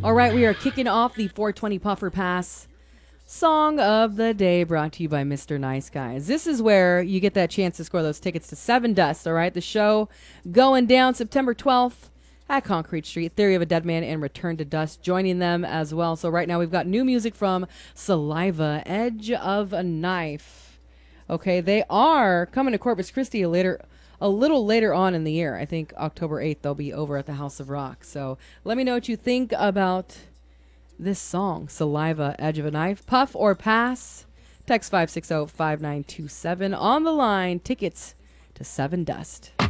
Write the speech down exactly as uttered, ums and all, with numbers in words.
All right, we are kicking off the four twenty Puffer Pass Song of the Day, brought to you by Mister Nice Guys. This is where you get that chance to score those tickets to Seven Dust, all right? The show going down September twelfth at Concrete Street. Theory of a Dead Man and Return to Dust joining them as well. So right now we've got new music from Saliva, Edge of a Knife. Okay, they are coming to Corpus Christi a later... a little later on in the year. I think October eighth, they'll be over at the House of Rock. So let me know what you think about this song, Saliva, Edge of a Knife. Puff or pass? Text five six zero, five nine two seven. On the line, tickets to Seven Dust.